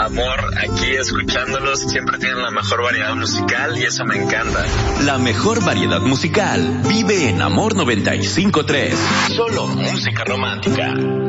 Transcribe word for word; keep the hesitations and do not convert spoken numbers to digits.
Amor, aquí escuchándolos, siempre tienen la mejor variedad musical y eso me encanta. La mejor variedad musical vive en Amor noventa y cinco punto tres. Solo música romántica.